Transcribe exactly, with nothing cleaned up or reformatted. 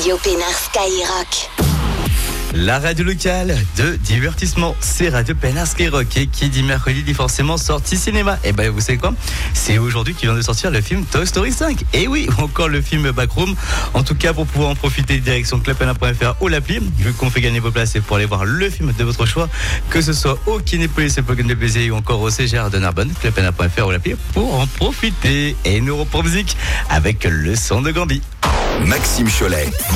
Radio Pénard Skyrock. La radio locale de divertissement, c'est Radio Pénard Skyrock. Et qui dit mercredi dit forcément sortie cinéma. Et ben vous savez quoi, c'est aujourd'hui qu'il vient de sortir le film Toy Story cinq. Et oui, ou encore le film Backroom. En tout cas, pour pouvoir en profiter, direction club pénard point f r ou l'appli. Vu qu'on fait gagner vos places, et pour aller voir le film de votre choix, que ce soit au Kinépolis et Pogan de Béziers ou encore au C G R de Narbonne, club pénard point f r ou l'appli, pour en profiter. Et nous reprend musique avec le son de Gambi. Maxime Cholet.